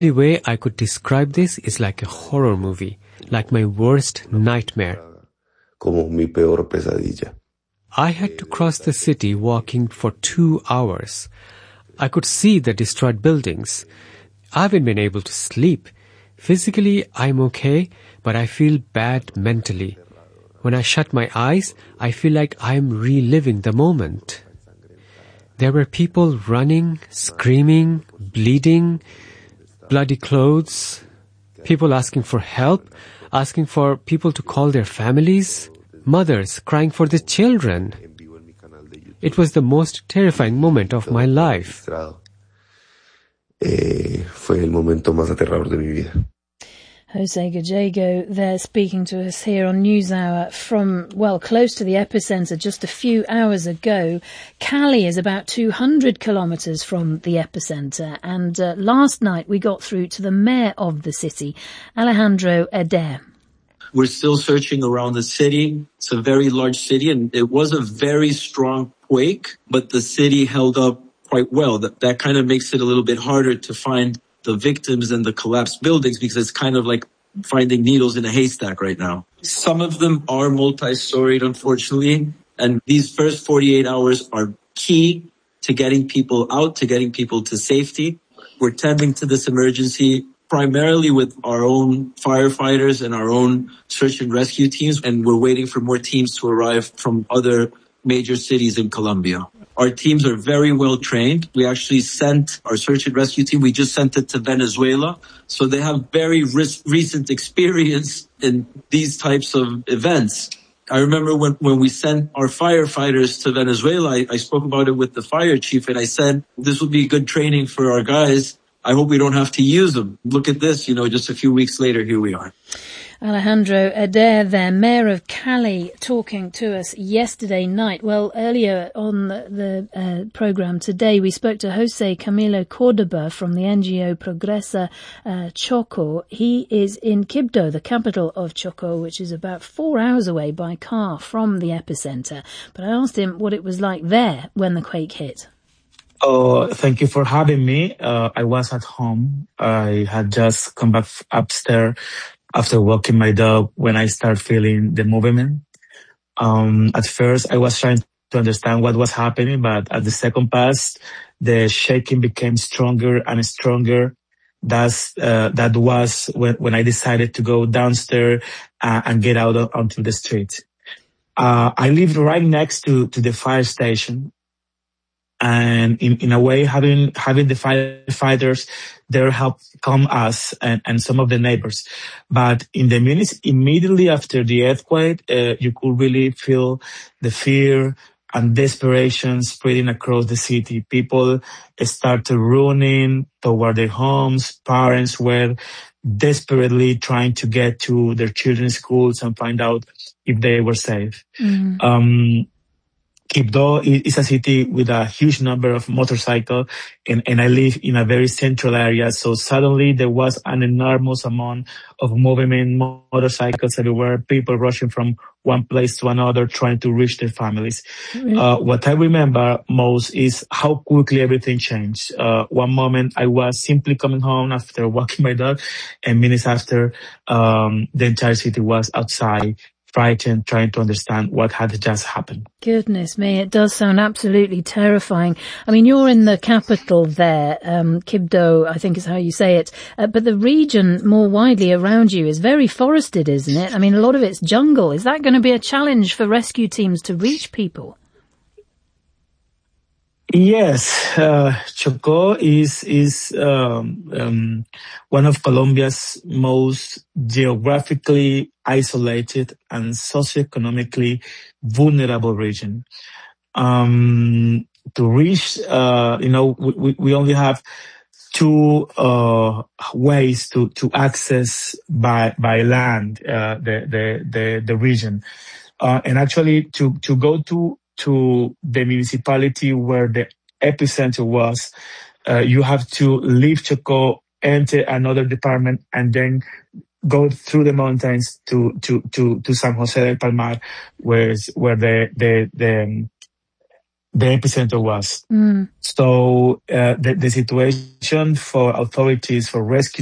The way I could describe this is like a horror movie, like my worst nightmare. Como mi peor pesadilla. I had to cross the city walking for 2 hours. I could see the destroyed buildings. I haven't been able to sleep. Physically, I'm okay, but I feel bad mentally. When I shut my eyes, I feel like I'm reliving the moment. There were people running, screaming, bleeding, bloody clothes, people asking for help, asking for people to call their families, mothers crying for the children. It was the most terrifying moment of my life. Fue el momento más aterrador de mi vida. Jose Gallego there speaking to us here on NewsHour from, well, close to the epicenter just a few hours ago. Cali is about 200 kilometers from the epicenter, and last night we got through to the mayor of the city, Alejandro Eder. We're still searching around the city. It's a very large city, and it was a very strong quake, but the city held up quite well. That kind of makes it a little bit harder to find the victims and the collapsed buildings because it's kind of like finding needles in a haystack right now. Some of them are multi-storied, unfortunately, and these first 48 hours are key to getting people out, to getting people to safety. We're tending to this emergency primarily with our own firefighters and our own search and rescue teams, and we're waiting for more teams to arrive from other major cities in Colombia. Our teams are very well trained. We actually sent our search and rescue team, we just sent it to Venezuela. So they have very recent experience in these types of events. I remember when we sent our firefighters to Venezuela, I spoke about it with the fire chief and I said, this would be good training for our guys. I hope we don't have to use them. Look at this, just a few weeks later, here we are. Alejandro Eder there, mayor of Cali, talking to us yesterday night. Well, earlier on the program today, we spoke to Jose Camilo Cordoba from the NGO Progresa Choco. He is in Quibdó, the capital of Choco, which is about 4 hours away by car from the epicenter. But I asked him what it was like there when the quake hit. Oh, thank you for having me. I was at home. I had just come back upstairs after walking my dog when I started feeling the movement. At first, I was trying to understand what was happening, but at the second pass, the shaking became stronger and stronger. That was when I decided to go downstairs and get out onto the street. I live right next to the fire station. And in a way, having the firefighters there help calm us and some of the neighbors. But in the minutes immediately after the earthquake, you could really feel the fear and desperation spreading across the city. People started running toward their homes. Parents were desperately trying to get to their children's schools and find out if they were safe. Mm. Quibdó is a city with a huge number of motorcycles, and I live in a very central area. So suddenly there was an enormous amount of movement, motorcycles everywhere, people rushing from one place to another, trying to reach their families. Mm-hmm. What I remember most is how quickly everything changed. One moment I was simply coming home after walking my dog, and minutes after, the entire city was outside, frightened, trying to understand what had just happened. Goodness me, it does sound absolutely terrifying. I mean, you're in the capital there, Quibdó, I think is how you say it, but the region more widely around you is very forested, isn't it? I mean, a lot of it's jungle. Is that going to be a challenge for rescue teams to reach people? Yes, Chocó is one of Colombia's most geographically isolated and socioeconomically vulnerable region. To reach, we only have two ways to access by land the region, and actually to go to the municipality where the epicenter was, you have to leave Chocó, enter another department, and then go through the mountains to San José del Palmar, where the the epicenter was. So the situation for authorities, for rescue